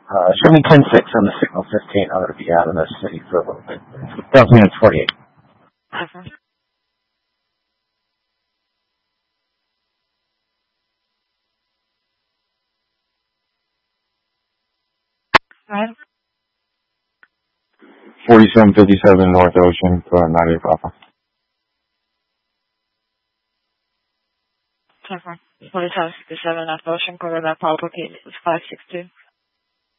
Show me 10-6 on the signal 15. I'm going to be out in the city for a little bit. Delta unit 48. Okay. Right. 4757 North Ocean for 98 Papa. Okay. 4757 North Ocean, cover that Papa, 562.